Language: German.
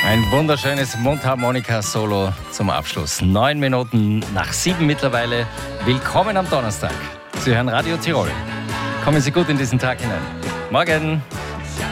Ein wunderschönes Mundharmonika-Solo zum Abschluss. 9 Minuten nach 7 mittlerweile. Willkommen am Donnerstag. Sie hören Radio Tirol. Kommen Sie gut in diesen Tag hinein. Morgen.